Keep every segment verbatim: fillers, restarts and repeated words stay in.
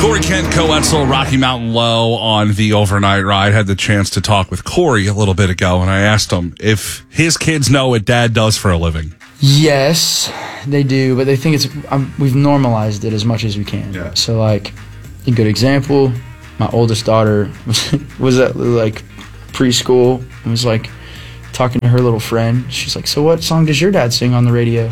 Corey Kent, Co-Etzel, Rocky Mountain Low on the overnight ride. Had the chance to talk with Corey a little bit ago, and I asked him if his kids know what Dad does for a living. Yes, they do, but they think it's um, we've normalized it as much as we can. Yeah. So, like, a good example, my oldest daughter was, was at, like, preschool and was, like, talking to her little friend. She's like, so what song does your dad sing on the radio?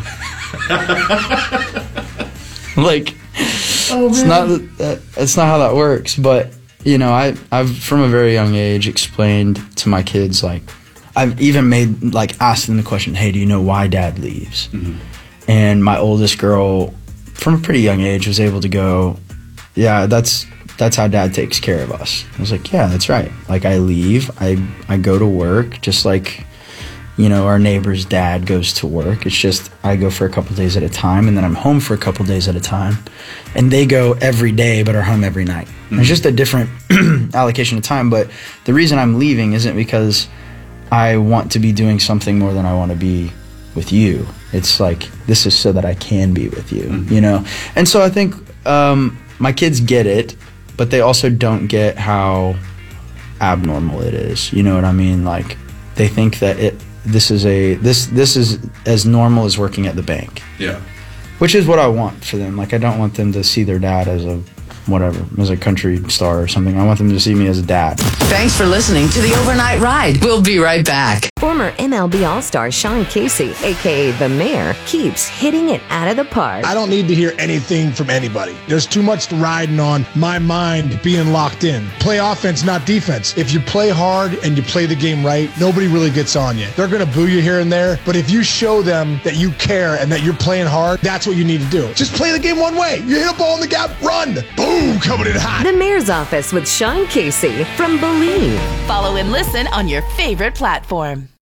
Like, oh, it's not that, it's not how that works. But, you know, I, I've, from a very young age, explained to my kids, like, I've even made, like, asked them the question, hey, do you know why Dad leaves? Mm-hmm. And my oldest girl, from a pretty young age, was able to go, yeah, that's that's how Dad takes care of us. I was like, yeah, that's right. Like, I leave, I I go to work, just like, you know, our neighbor's dad goes to work. It's just I go for a couple days at a time, and then I'm home for a couple days at a time. And they go every day but are home every night. Mm-hmm. It's just a different allocation of time. But the reason I'm leaving isn't because I want to be doing something more than I want to be with you. It's like, this is so that I can be with you, mm-hmm. you know? And so I think um, my kids get it, but they also don't get how abnormal it is. You know what I mean? Like, they think that it this is a this this is as normal as working at the bank. Yeah. Which is what I want for them. Like, I don't want them to see their dad as a whatever, as a country star or something. I want them to see me as a dad. Thanks for listening to the Overnight Ride. We'll be right back. Former M L B All-Star Sean Casey, a k a. The Mayor, keeps hitting it out of the park. I don't need to hear anything from anybody. There's too much riding on my mind being locked in. Play offense, not defense. If you play hard and you play the game right, nobody really gets on you. They're going to boo you here and there, but if you show them that you care and that you're playing hard, that's what you need to do. Just play the game one way. You hit a ball in the gap, run. Boom, coming in hot. The Mayor's Office with Sean Casey from Believe. Follow and listen on your favorite platform.